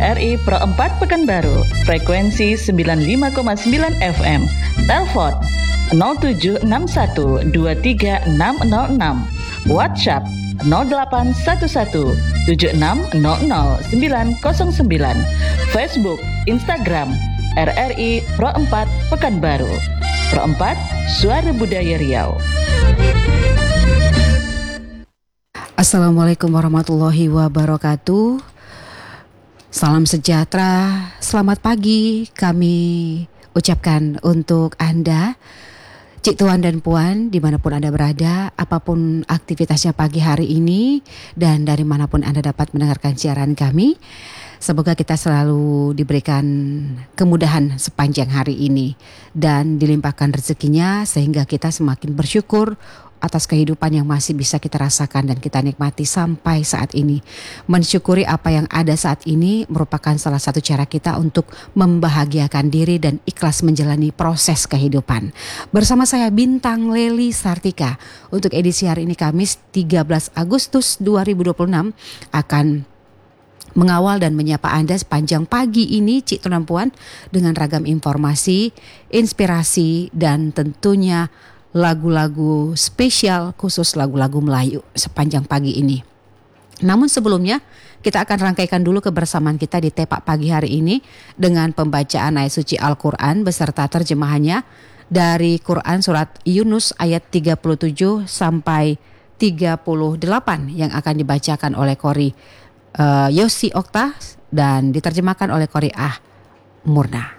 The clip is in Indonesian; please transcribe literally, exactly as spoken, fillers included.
R I Pro empat Pekanbaru, frekuensi sembilan puluh lima koma sembilan F M. Telepon nol tujuh enam satu dua tiga enam nol enam. WhatsApp nol delapan satu satu tujuh enam nol nol sembilan nol sembilan. Facebook, Instagram R R I Pro empat Pekanbaru. Pro empat, Suara Budaya Riau. Assalamualaikum warahmatullahi wabarakatuh. Salam sejahtera, selamat pagi kami ucapkan untuk Anda, Cik Tuan dan Puan, dimanapun Anda berada, apapun aktivitasnya pagi hari ini, dan dari manapun Anda dapat mendengarkan siaran kami. Semoga kita selalu diberikan kemudahan sepanjang hari ini dan dilimpahkan rezekinya sehingga kita semakin bersyukur atas kehidupan yang masih bisa kita rasakan dan kita nikmati sampai saat ini. Mensyukuri apa yang ada saat ini merupakan salah satu cara kita untuk membahagiakan diri dan ikhlas menjalani proses kehidupan. Bersama saya Bintang Leli Sartika, untuk edisi hari ini Kamis tiga belas Agustus dua ribu dua puluh enam akan mengawal dan menyapa Anda sepanjang pagi ini, Cik Tuan Puan, dengan ragam informasi, inspirasi, dan tentunya lagu-lagu spesial khusus lagu-lagu Melayu sepanjang pagi ini. Namun sebelumnya kita akan rangkaikan dulu kebersamaan kita di Tepak Pagi hari ini dengan pembacaan ayat suci Al-Quran beserta terjemahannya dari Quran surat Yunus ayat tiga puluh tujuh sampai tiga puluh delapan yang akan dibacakan oleh Qori uh, Yosi Okta dan diterjemahkan oleh Qori Ah Murna.